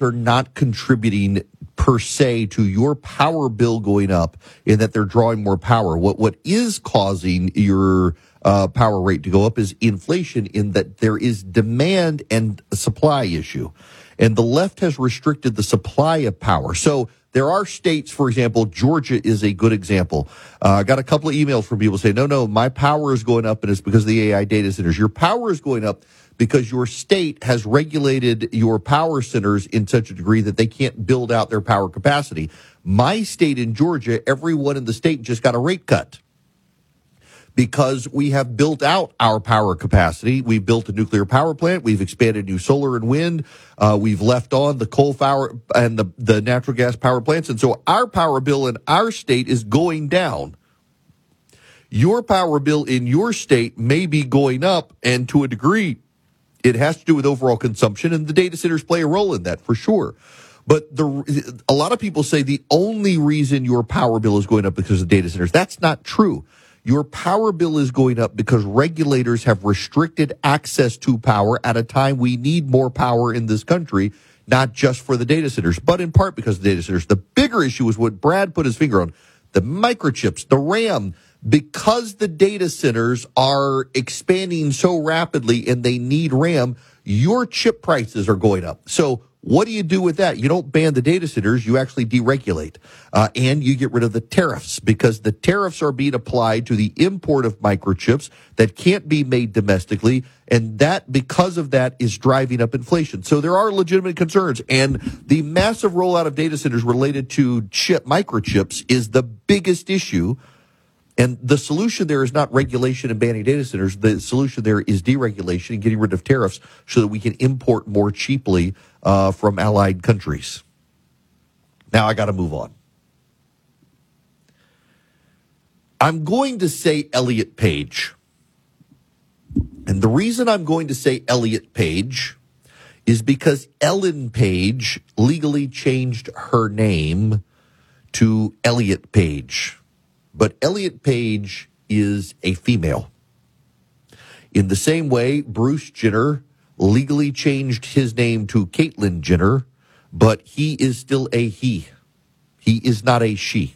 those are not contributing per se to your power bill going up in that they're drawing more power. What is causing your power rate to go up is inflation, in that there is demand and a supply issue. And the left has restricted the supply of power. So there are states, for example, Georgia is a good example. I got a couple of emails from people saying, no, my power is going up and it's because of the AI data centers. Your power is going up because your state has regulated your power centers in such a degree that they can't build out their power capacity. My state in Georgia, everyone in the state just got a rate cut because we have built out our power capacity. We've built a nuclear power plant. We've expanded new solar and wind. We've left on the coal power and the natural gas power plants. And so our power bill in our state is going down. Your power bill in your state may be going up, and to a degree, it has to do with overall consumption, and the data centers play a role in that for sure. But a lot of people say the only reason your power bill is going up because of data centers. That's not true. Your power bill is going up because regulators have restricted access to power at a time we need more power in this country, not just for the data centers, but in part because of the data centers. The bigger issue is what Brad put his finger on, the microchips, the RAM. Because the data centers are expanding so rapidly and they need RAM, your chip prices are going up. So what do you do with that? You don't ban the data centers, you actually deregulate. And you get rid of the tariffs, because the tariffs are being applied to the import of microchips that can't be made domestically. And that, because of that, is driving up inflation. So there are legitimate concerns. And the massive rollout of data centers related to microchips is the biggest issue. And the solution there is not regulation and banning data centers. The solution there is deregulation and getting rid of tariffs so that we can import more cheaply from allied countries. Now I got to move on. I'm going to say Elliot Page. And the reason I'm going to say Elliot Page is because Ellen Page legally changed her name to Elliot Page. But Elliot Page is a female. In the same way, Bruce Jenner legally changed his name to Caitlyn Jenner, but he is still a he. He is not a she.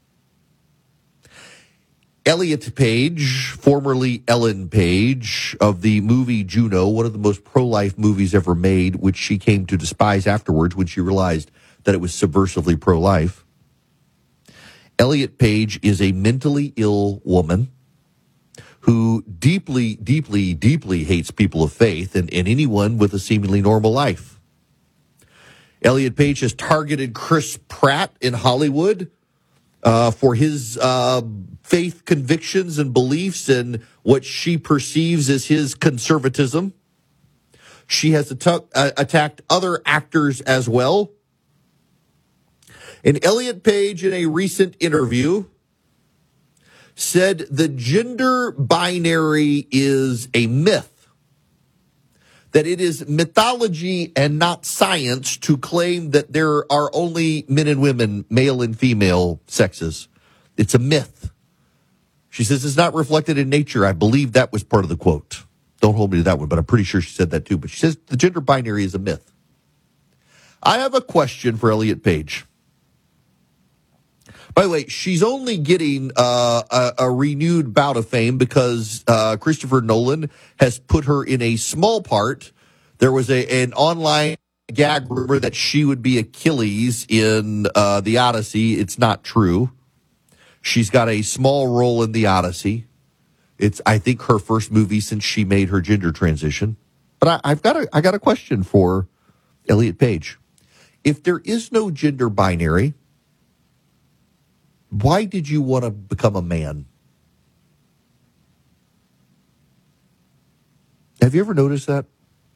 Elliot Page, formerly Ellen Page, of the movie Juno, one of the most pro-life movies ever made, which she came to despise afterwards when she realized that it was subversively pro-life. Elliot Page is a mentally ill woman who deeply, deeply, deeply hates people of faith and anyone with a seemingly normal life. Elliot Page has targeted Chris Pratt in Hollywood for his faith convictions and beliefs and what she perceives as his conservatism. She has attacked other actors as well. And Elliot Page, in a recent interview, said the gender binary is a myth, that it is mythology and not science to claim that there are only men and women, male and female sexes. It's a myth. She says it's not reflected in nature. I believe that was part of the quote. Don't hold me to that one, but I'm pretty sure she said that too. But she says the gender binary is a myth. I have a question for Elliot Page. By the way, she's only getting a renewed bout of fame because Christopher Nolan has put her in a small part. There was an online gag rumor that she would be Achilles in The Odyssey. It's not true. She's got a small role in The Odyssey. It's, I think, her first movie since she made her gender transition. But I got a question for Elliot Page. If there is no gender binary, why did you want to become a man? Have you ever noticed that?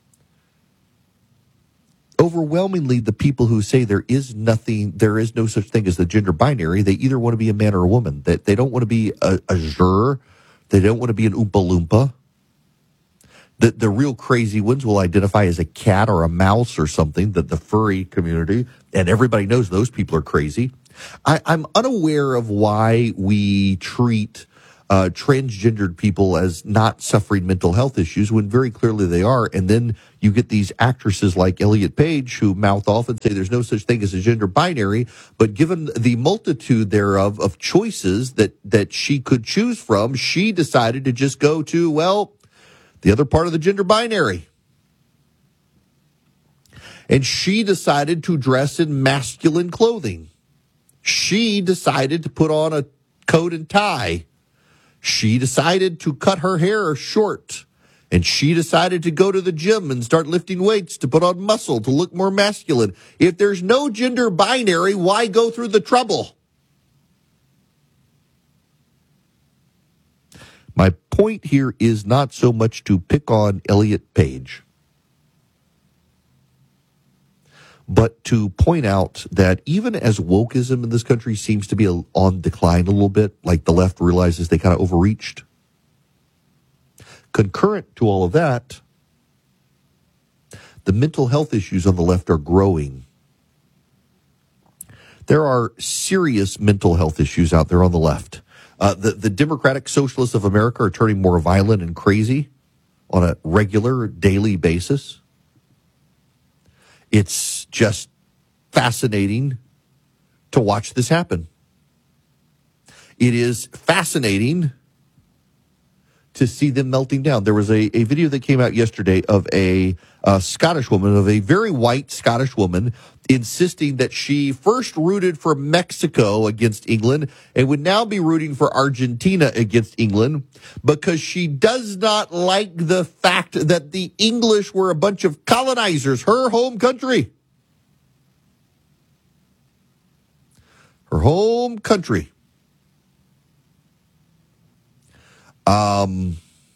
Overwhelmingly, the people who say there is no such thing as the gender binary, they either want to be a man or a woman. They don't want to be a juror. They don't want to be an Oompa Loompa. The real crazy ones will identify as a cat or a mouse or something, the furry community, and everybody knows those people are crazy. I'm unaware of why we treat transgendered people as not suffering mental health issues when very clearly they are. And then you get these actresses like Elliot Page who mouth off and say there's no such thing as a gender binary. But given the multitude thereof of choices that she could choose from, she decided to just go to, well, the other part of the gender binary. And she decided to dress in masculine clothing. She decided to put on a coat and tie. She decided to cut her hair short. And she decided to go to the gym and start lifting weights to put on muscle to look more masculine. If there's no gender binary, why go through the trouble? My point here is not so much to pick on Elliot Page, but to point out that even as wokeism in this country seems to be on decline a little bit, like the left realizes they kind of overreached, concurrent to all of that, the mental health issues on the left are growing. There are serious mental health issues out there on the left. The Democratic Socialists of America are turning more violent and crazy on a regular, daily basis. It's just fascinating to watch this happen. It is fascinating to see them melting down. There was a video that came out yesterday of a Scottish woman, of a very white Scottish woman, insisting that she first rooted for Mexico against England and would now be rooting for Argentina against England because she does not like the fact that the English were a bunch of colonizers, her home country. Her home country. I'm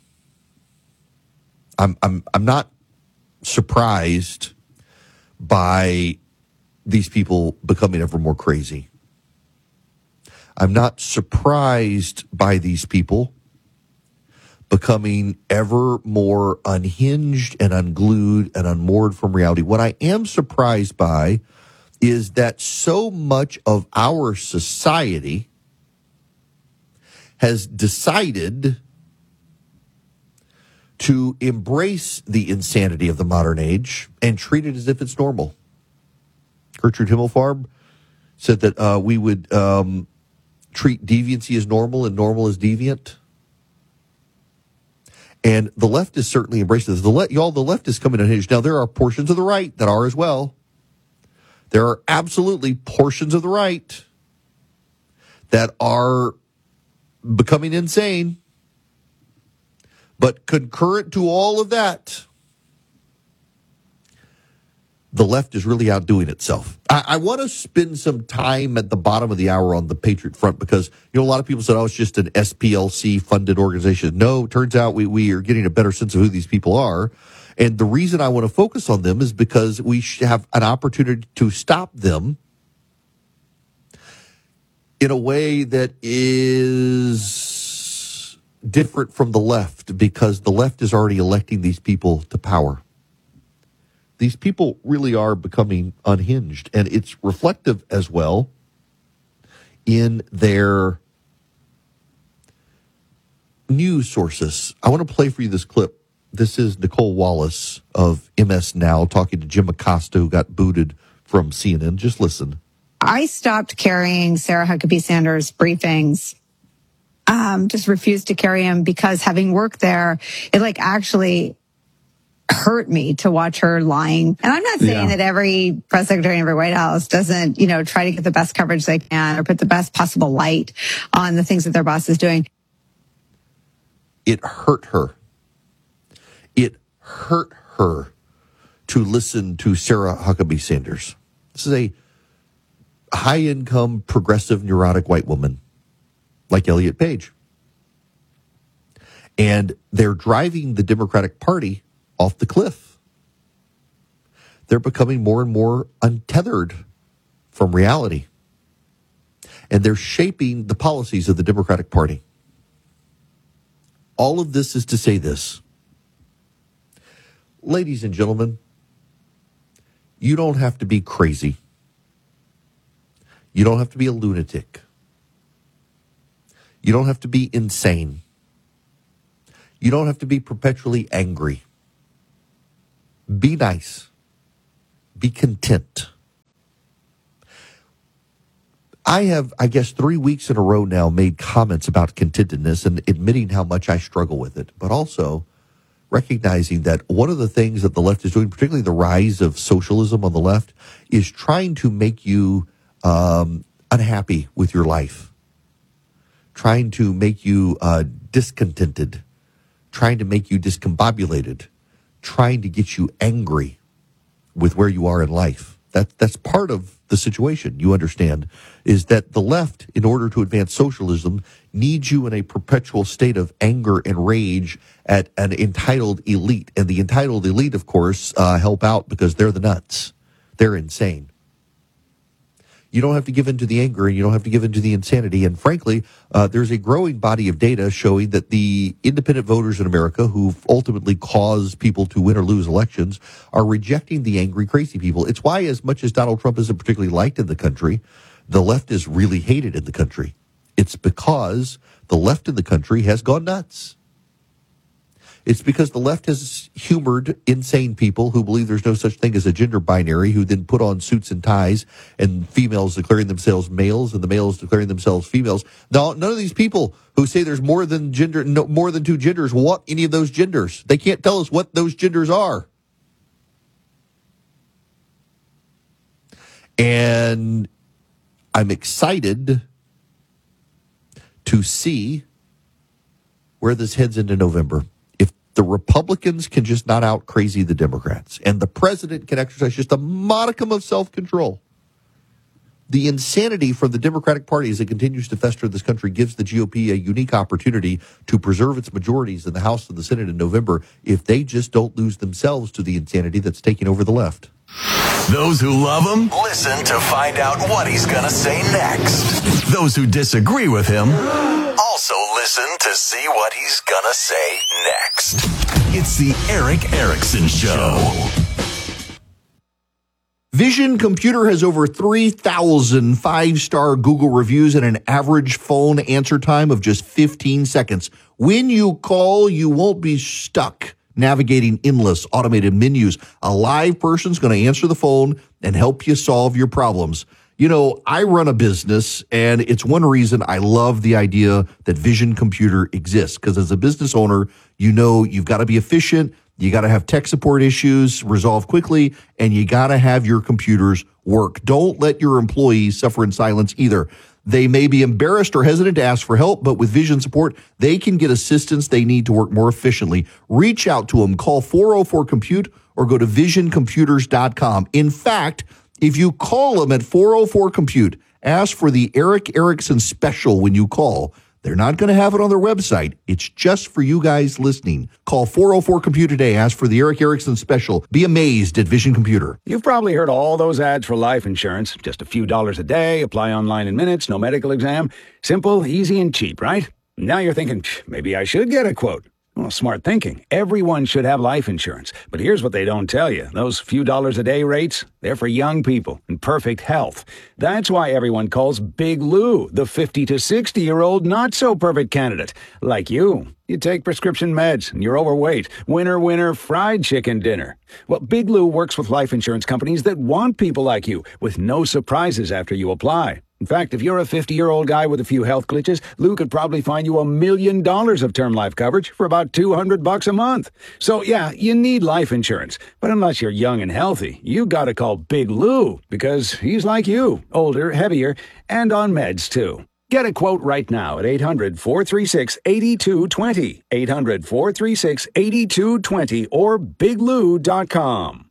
not surprised by these people becoming ever more crazy. I'm not surprised by these people becoming ever more unhinged and unglued and unmoored from reality. What I am surprised by is that so much of our society has decided to embrace the insanity of the modern age and treat it as if it's normal. Gertrude Himmelfarb said that we would treat deviancy as normal and normal as deviant. And the left is certainly embracing this. The left is coming unhinged. Now, there are portions of the right that are as well. There are absolutely portions of the right that are becoming insane. But concurrent to all of that, the left is really outdoing itself. I want to spend some time at the bottom of the hour on the Patriot Front because, a lot of people said, it's just an SPLC-funded organization. No, it turns out we are getting a better sense of who these people are. And the reason I want to focus on them is because we have an opportunity to stop them in a way that is different from the left, because the left is already electing these people to power. These people really are becoming unhinged, and it's reflective as well in their news sources. I want to play for you this clip. This is Nicole Wallace of MS Now talking to Jim Acosta, who got booted from CNN. Just listen. I stopped carrying Sarah Huckabee Sanders briefings. Just refused to carry him because having worked there, it actually hurt me to watch her lying. And I'm not saying that every press secretary in every White House doesn't, try to get the best coverage they can or put the best possible light on the things that their boss is doing. It hurt her. It hurt her to listen to Sarah Huckabee Sanders. This is a high-income, progressive, neurotic white woman like Elliot Page. And they're driving the Democratic Party off the cliff. They're becoming more and more untethered from reality. And they're shaping the policies of the Democratic Party. All of this is to say this. Ladies and gentlemen, you don't have to be crazy. You don't have to be a lunatic. You don't have to be insane. You don't have to be perpetually angry. Be nice. Be content. I have, I guess, 3 weeks in a row now made comments about contentedness and admitting how much I struggle with it, but also recognizing that one of the things that the left is doing, particularly the rise of socialism on the left, is trying to make you unhappy with your life, trying to make you discontented, trying to make you discombobulated, trying to get you angry with where you are in life. That's part of the situation, you understand, is that the left, in order to advance socialism, needs you in a perpetual state of anger and rage at an entitled elite. And the entitled elite, of course, help out because they're the nuts. They're insane. You don't have to give in to the anger, and you don't have to give in to the insanity. And frankly, there's a growing body of data showing that the independent voters in America who ultimately cause people to win or lose elections are rejecting the angry, crazy people. It's why, as much as Donald Trump isn't particularly liked in the country, the left is really hated in the country. It's because the left in the country has gone nuts. It's because the left has humored insane people who believe there's no such thing as a gender binary, who then put on suits and ties, and females declaring themselves males and the males declaring themselves females. Now, none of these people who say there's more than two genders want any of those genders. They can't tell us what those genders are. And I'm excited to see where this heads into November. The Republicans can just not out crazy the Democrats, and the president can exercise just a modicum of self-control. The insanity from the Democratic Party as it continues to fester in this country gives the GOP a unique opportunity to preserve its majorities in the House and the Senate in November if they just don't lose themselves to the insanity that's taking over the left. Those who love him, listen to find out what he's going to say next. Those who disagree with him, also listen to see what he's going to say next. It's the Erick Erickson Show. Vision Computer has over 3,000 five-star Google reviews and an average phone answer time of just 15 seconds. When you call, you won't be stuck navigating endless automated menus. A live person's going to answer the phone and help you solve your problems. You know, I run a business, and it's one reason I love the idea that Vision Computer exists, because as a business owner, you know you've got to be efficient, you got to have tech support issues resolved quickly, and you got to have your computers work. Don't let your employees suffer in silence either. They may be embarrassed or hesitant to ask for help, but with Vision support, they can get assistance they need to work more efficiently. Reach out to them. Call 404-COMPUTE or go to visioncomputers.com. In fact, if you call them at 404-COMPUTE, ask for the Erick Erickson special when you call. They're not going to have it on their website. It's just for you guys listening. Call 404-COMPUTE today. Ask for the Erick Erickson special. Be amazed at Vision Computer. You've probably heard all those ads for life insurance. Just a few dollars a day, apply online in minutes, no medical exam. Simple, easy, and cheap, right? Now you're thinking, maybe I should get a quote. Well, smart thinking. Everyone should have life insurance. But here's what they don't tell you. Those few dollars a day rates, they're for young people in perfect health. That's why everyone calls Big Lou the 50 to 60-year-old not-so-perfect candidate. Like you. You take prescription meds, and you're overweight. Winner, winner, fried chicken dinner. Well, Big Lou works with life insurance companies that want people like you, with no surprises after you apply. In fact, if you're a 50-year-old guy with a few health glitches, Lou could probably find you $1 million of term life coverage for about $200 a month. So, yeah, you need life insurance. But unless you're young and healthy, you gotta call Big Lou, because he's like you, older, heavier, and on meds, too. Get a quote right now at 800-436-8220, 800-436-8220, or biglou.com.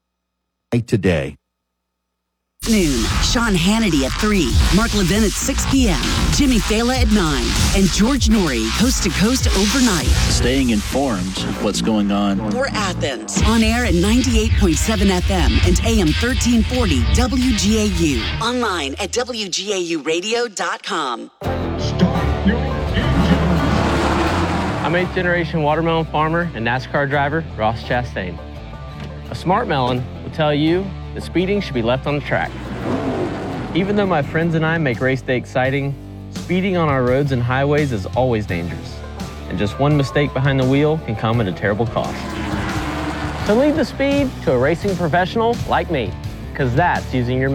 Today. Noon, Sean Hannity at 3, Mark Levin at 6 p.m., Jimmy Fallon at 9, and George Norrie, coast to coast overnight. Staying informed of what's going on. For Athens, on air at 98.7 FM and AM 1340 WGAU. Online at WGAUradio.com. I'm 8th generation watermelon farmer and NASCAR driver Ross Chastain. A smart melon will tell you that speeding should be left on the track. Even though my friends and I make race day exciting, Speeding on our roads and highways is always dangerous, and just one mistake behind the wheel can come at a terrible cost. So leave the speed to a racing professional like me, because that's using your